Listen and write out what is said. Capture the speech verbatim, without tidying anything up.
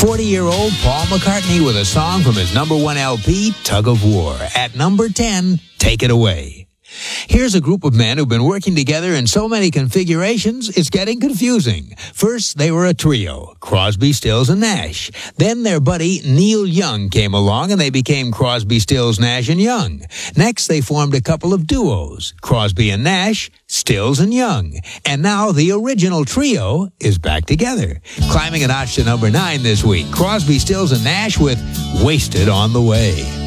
forty-year-old Paul McCartney with a song from his number one L P, Tug of War. At number ten, Take It Away. Here's a group of men who've been working together in so many configurations, it's getting confusing. First, they were a trio, Crosby, Stills, and Nash. Then their buddy Neil Young came along and they became Crosby, Stills, Nash, and Young. Next, they formed a couple of duos, Crosby and Nash, Stills and Young. And now the original trio is back together. Climbing a notch to number nine this week, Crosby, Stills, and Nash with Wasted on the Way.